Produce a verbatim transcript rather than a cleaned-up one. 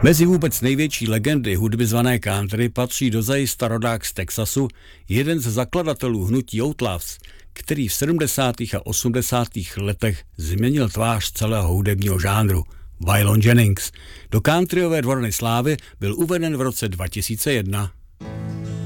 Mezi vůbec největší legendy hudby zvané country patří dozajista rodák z Texasu, jeden z zakladatelů hnutí Outlaws, který v sedmdesátých a osmdesátých letech změnil tvář celého hudebního žánru. Waylon Jennings do countryové dvorny slávy byl uveden v roce dva tisíce jedna.